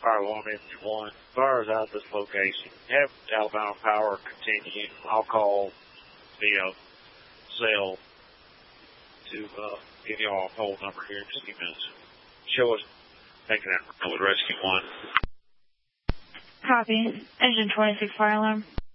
Fire alarm engine 1. Fire is out of this location. Have Alabama Power continue. I'll call the cell to give you all a whole number here in just a few minutes. Show us taking out with Rescue 1. Copy. Engine 26 fire alarm.